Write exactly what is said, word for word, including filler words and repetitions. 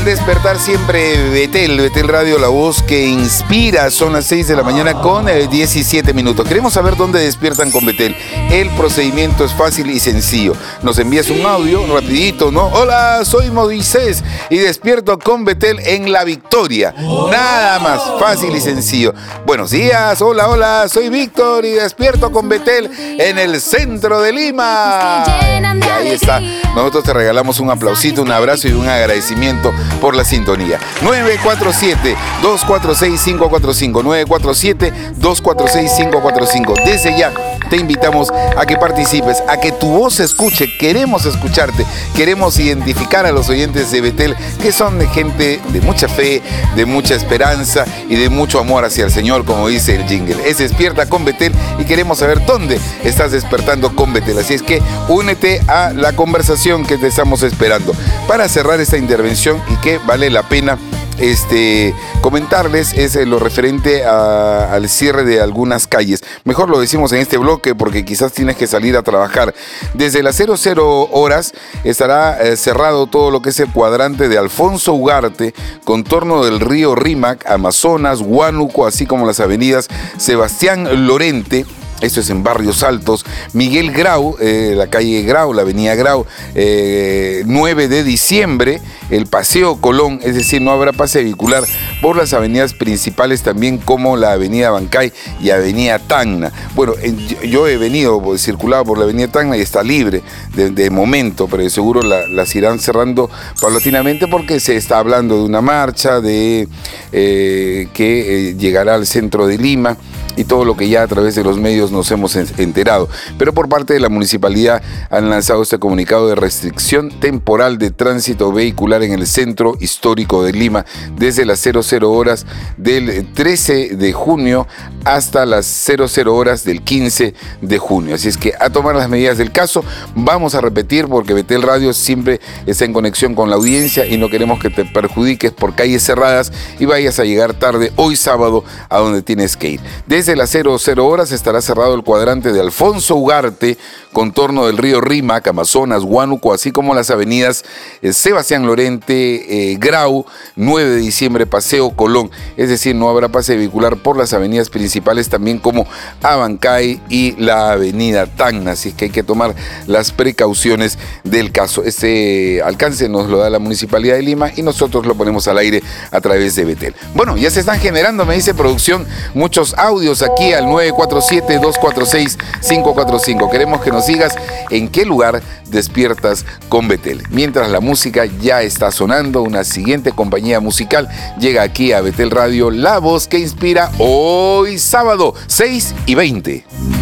Despertar siempre Betel, Betel Radio, la voz que inspira. Son las seis de la mañana con eh, diecisiete minutos. Queremos saber dónde despiertan con Betel. El procedimiento es fácil y sencillo. Nos envías un audio rapidito, ¿no? Hola, soy Moisés y despierto con Betel en La Victoria. Nada más, fácil y sencillo. Buenos días, hola, hola, soy Víctor y despierto con Betel en el centro de Lima. Y ahí está. Nosotros te regalamos un aplausito, un abrazo y un agradecimiento por la sintonía. nueve cuatro siete, dos cuatro seis, cinco cuatro cinco, nueve cuatro siete, dos cuatro seis, cinco cuatro cinco. Desde ya te invitamos a que participes, a que tu voz se escuche. Queremos escucharte, queremos identificar a los oyentes de Betel, que son de gente de mucha fe, de mucha esperanza y de mucho amor hacia el Señor, como dice el jingle. Es Despierta con Betel y queremos saber dónde estás despertando con Betel. Así es que únete a la conversación que te estamos esperando. Para cerrar esta intervención y que vale la pena Este, comentarles es lo referente a, al cierre de algunas calles. Mejor lo decimos en este bloque porque quizás tienes que salir a trabajar. Desde las cero cero horas estará eh, cerrado todo lo que es el cuadrante de Alfonso Ugarte, contorno del río Rímac, Amazonas, Huánuco, así como las avenidas Sebastián Lorente. Esto es en Barrios Altos, Miguel Grau, eh, la calle Grau, la avenida Grau, eh, nueve de diciembre, el Paseo Colón, es decir, no habrá pase vehicular por las avenidas principales también como la avenida Bancay y avenida Tacna. Bueno, en, yo he venido, circulado por la avenida Tacna y está libre de, de momento, pero de seguro la, las irán cerrando paulatinamente porque se está hablando de una marcha de eh, que eh, llegará al centro de Lima y todo lo que ya a través de los medios nos hemos enterado. Pero por parte de la municipalidad han lanzado este comunicado de restricción temporal de tránsito vehicular en el centro histórico de Lima desde las cero cero horas del trece de junio hasta las cero cero horas del quince de junio. Así es que a tomar las medidas del caso. Vamos a repetir porque Betel Radio siempre está en conexión con la audiencia y no queremos que te perjudiques por calles cerradas y vayas a llegar tarde hoy sábado a donde tienes que ir. Desde las cero cero horas estará cerrado el cuadrante de Alfonso Ugarte, contorno del río Rímac, Amazonas, Huánuco, así como las avenidas eh, Sebastián Lorente, eh, Grau, nueve de diciembre, Paseo Colón. Es decir, no habrá pase vehicular por las avenidas principales también como Abancay y la avenida Tacna. Así es que hay que tomar las precauciones del caso. Este alcance nos lo da la Municipalidad de Lima y nosotros lo ponemos al aire a través de Betel. Bueno, ya se están generando, me dice producción, muchos audios aquí al nueve cuatro siete, dos cuatro seis, cinco cuatro cinco. Queremos que nos digas en qué lugar despiertas con Betel. Mientras la música ya está sonando, una siguiente compañía musical llega aquí a Betel Radio, la voz que inspira, hoy sábado, seis y veinte.